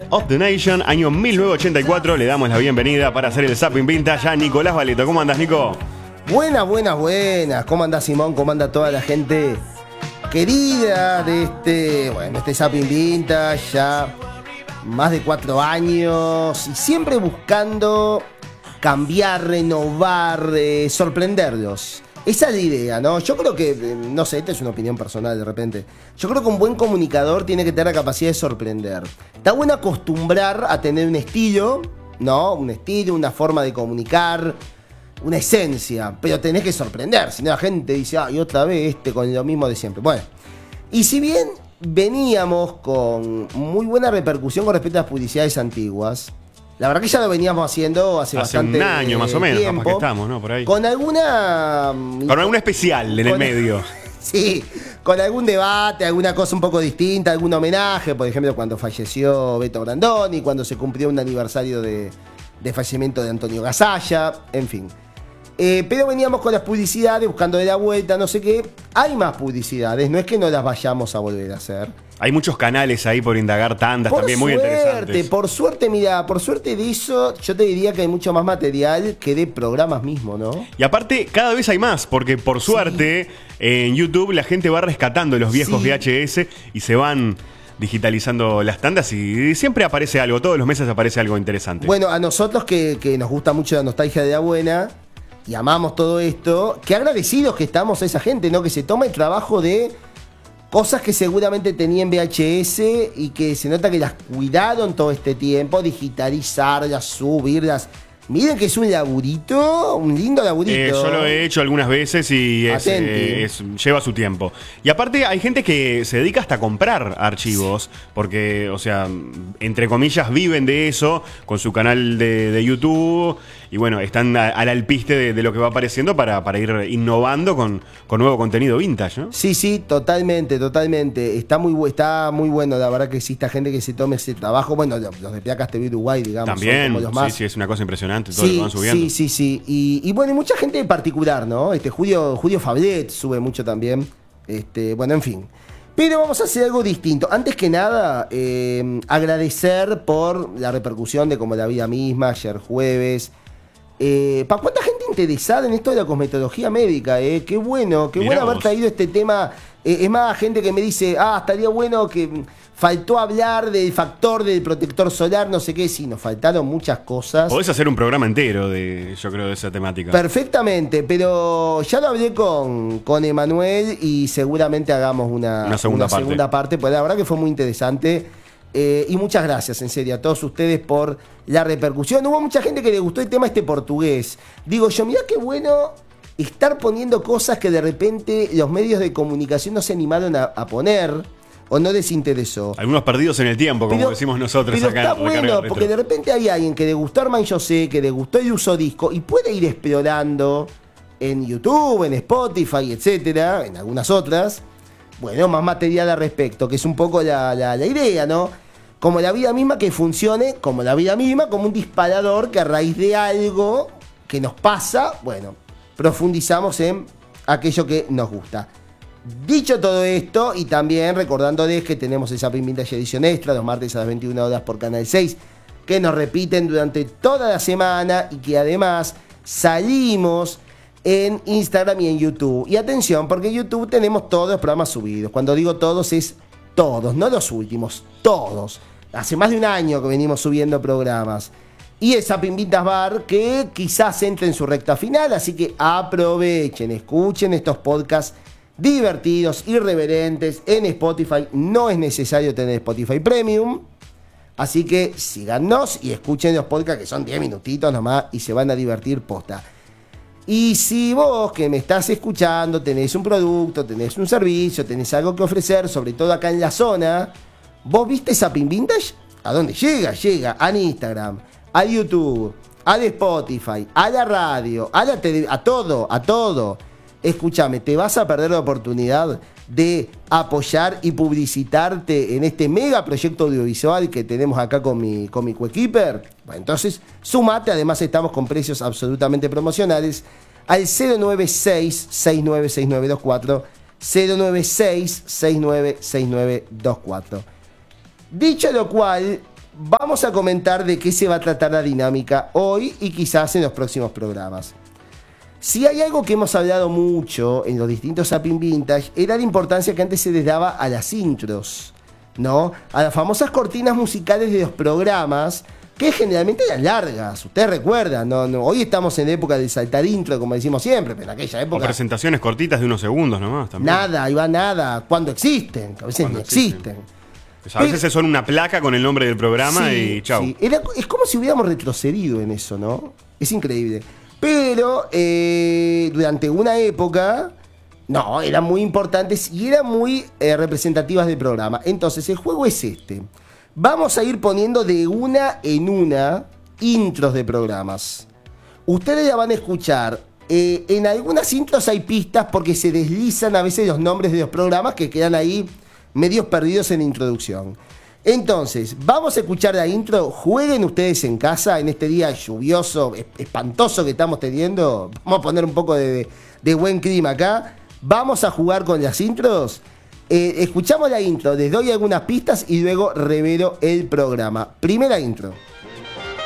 of the Nation, año 1984. Le damos la bienvenida para hacer el Zapping Vintage a Nicolás Valeto. ¿Cómo andas, Nico? Buenas. ¿Cómo anda Simón? ¿Cómo anda toda la gente querida de este Zapping Vintage? Ya más de 4 años y siempre buscando cambiar, renovar, sorprenderlos. Esa es la idea, ¿no? Yo creo que, no sé, esta es una opinión personal de repente. Yo creo que un buen comunicador tiene que tener la capacidad de sorprender. Está bueno acostumbrar a tener un estilo, ¿no? Un estilo, una forma de comunicar, una esencia. Pero tenés que sorprender, si no la gente dice, y otra vez con lo mismo de siempre. Bueno, y si bien veníamos con muy buena repercusión con respecto a las publicidades antiguas, la verdad que ya lo veníamos haciendo hace bastante un año más o menos, tiempo, capaz que estamos, ¿no? Por ahí. Con alguna especial en el medio. Sí, con algún debate, alguna cosa un poco distinta, algún homenaje, por ejemplo, cuando falleció Beto Brandoni, cuando se cumplió un aniversario de fallecimiento de Antonio Gasalla, en fin. Pero veníamos con las publicidades, buscando de la vuelta, no sé qué. Hay más publicidades, no es que no las vayamos a volver a hacer. Hay muchos canales ahí por indagar, tandas también muy interesantes. Por suerte de eso, yo te diría que hay mucho más material que de programas mismos, ¿no? Y aparte, cada vez hay más, porque por suerte, en YouTube la gente va rescatando los viejos VHS y se van digitalizando las tandas y siempre aparece algo, todos los meses aparece algo interesante. Bueno, a nosotros que nos gusta mucho la nostalgia de la buena y amamos todo esto, qué agradecidos que estamos a esa gente, ¿no? Que se toma el trabajo de cosas que seguramente tenían VHS y que se nota que las cuidaron todo este tiempo, digitalizarlas, subirlas. Miren que es un laburito, un lindo laburito. Yo lo he hecho algunas veces y lleva su tiempo. Y aparte hay gente que se dedica hasta a comprar archivos, porque, o sea, entre comillas, viven de eso, con su canal de YouTube. Y bueno, están al alpiste de lo que va apareciendo para ir innovando con nuevo contenido vintage, ¿no? Sí, totalmente. Está muy bueno, la verdad que exista gente que se tome ese trabajo. Bueno, los de Placas TV Uruguay, digamos. También, como los más. Sí, es una cosa impresionante todo lo que van subiendo. Sí. Y bueno, y mucha gente en particular, ¿no? Julio Fablet sube mucho también. Bueno, en fin. Pero vamos a hacer algo distinto. Antes que nada, agradecer por la repercusión de Como la Vida Misma, ayer jueves. ¿Para cuánta gente interesada en esto de la cosmetología médica? Qué bueno haber traído este tema. Es más, gente que me dice, estaría bueno que faltó hablar del factor del protector solar, no sé qué. Sí, nos faltaron muchas cosas. Podés hacer un programa entero yo creo, de esa temática. Perfectamente, pero ya lo hablé con Emanuel y seguramente hagamos una segunda parte, pues la verdad que fue muy interesante. Y muchas gracias, en serio, a todos ustedes por la repercusión. Hubo mucha gente que le gustó el tema portugués. Digo yo, mirá qué bueno estar poniendo cosas que de repente los medios de comunicación no se animaron a poner o no les interesó. Algunos perdidos en el tiempo, como decimos nosotros pero acá. Está bueno, porque de repente hay alguien que le gustó Armand José, que le gustó el uso disco y puede ir explorando en YouTube, en Spotify, etcétera, en algunas otras. Bueno, más material al respecto, que es un poco la idea, ¿no? Como la vida misma, que funcione como la vida misma, como un disparador que a raíz de algo que nos pasa, bueno, profundizamos en aquello que nos gusta. Dicho todo esto, y también recordándoles que tenemos esa Zapping Vintage edición extra, los martes a las 21 horas por Canal 6, que nos repiten durante toda la semana y que además salimos en Instagram y en YouTube. Y atención, porque en YouTube tenemos todos los programas subidos. Cuando digo todos, es todos, no los últimos, todos. Hace más de un año que venimos subiendo programas. Y el Zapping Vintage Bar, que quizás entre en su recta final, así que aprovechen, escuchen estos podcasts divertidos, irreverentes, en Spotify. No es necesario tener Spotify Premium. Así que síganos y escuchen los podcasts que son 10 minutitos nomás y se van a divertir posta. Y si vos que me estás escuchando tenés un producto, tenés un servicio, tenés algo que ofrecer, sobre todo acá en la zona, ¿vos viste Zapping Vintage? ¿A dónde llega? Llega a Instagram, a YouTube, a Spotify, a la radio, a la televisión, a todo. Escúchame, ¿te vas a perder la oportunidad de apoyar y publicitarte en este mega proyecto audiovisual que tenemos acá con mi coequiper? Bueno, entonces, sumate, además estamos con precios absolutamente promocionales al 096-696924, 096-696924. Dicho lo cual, vamos a comentar de qué se va a tratar la dinámica hoy y quizás en los próximos programas. Si hay algo que hemos hablado mucho en los distintos Zapping Vintage, era la importancia que antes se les daba a las intros, ¿no? A las famosas cortinas musicales de los programas, que generalmente eran largas. Ustedes recuerdan, ¿no? Hoy estamos en la época de saltar intro, como decimos siempre, pero en aquella época... O presentaciones cortitas de unos segundos nomás también. Nada, iba nada. Cuando existen, a veces ni existen. A veces son una placa con el nombre del programa y chau. Sí. Es como si hubiéramos retrocedido en eso, ¿no? Es increíble. Pero durante una época, no, eran muy importantes y eran muy representativas del programa. Entonces, el juego es este. Vamos a ir poniendo de una en una intros de programas. Ustedes ya van a escuchar. En algunas intros hay pistas porque se deslizan a veces los nombres de los programas que quedan ahí medios perdidos en la introducción. Entonces, vamos a escuchar la intro. Jueguen ustedes en casa en este día lluvioso, espantoso que estamos teniendo. Vamos a poner un poco de buen clima acá. Vamos a jugar con las intros. Escuchamos la intro, les doy algunas pistas y luego revelo el programa. Primera intro.